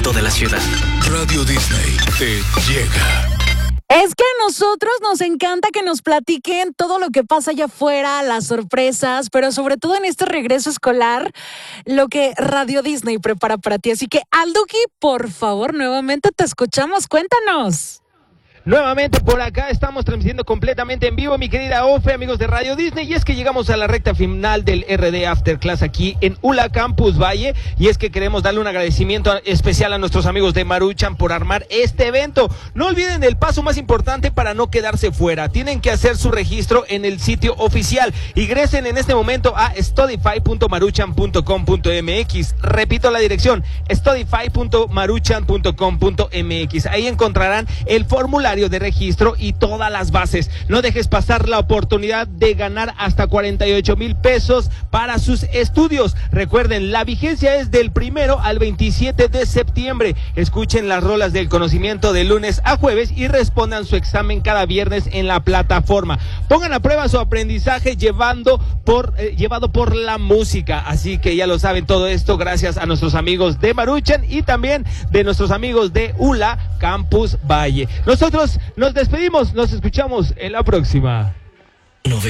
punto de la ciudad. Radio Disney te llega. Es que a nosotros nos encanta que nos platiquen todo lo que pasa allá afuera, las sorpresas, pero sobre todo en este regreso escolar, lo que Radio Disney prepara para ti. Así que, Alduki, por favor, nuevamente te escuchamos. Cuéntanos. Nuevamente por acá estamos transmitiendo completamente en vivo, mi querida Ofe, amigos de Radio Disney, y es que llegamos a la recta final del RD After Class aquí en ULA Campus Valle, y es que queremos darle un agradecimiento especial a nuestros amigos de Maruchan por armar este evento. No olviden el paso más importante para no quedarse fuera, tienen que hacer su registro en el sitio oficial. Ingresen en este momento a studify.maruchan.com.mx, repito la dirección, studify.maruchan.com.mx, ahí encontrarán el formulario de registro y todas las bases. No dejes pasar la oportunidad de ganar hasta 48,000 pesos para sus estudios. Recuerden, la vigencia es del 1 al 27 de septiembre. Escuchen las rolas del conocimiento de lunes a jueves y respondan su examen cada viernes en la plataforma. Pongan a prueba su aprendizaje llevado por la música. Así que ya lo saben, todo esto gracias a nuestros amigos de Maruchan y también de nuestros amigos de ULA Campus Valle. Nosotros nos despedimos, nos escuchamos en la próxima.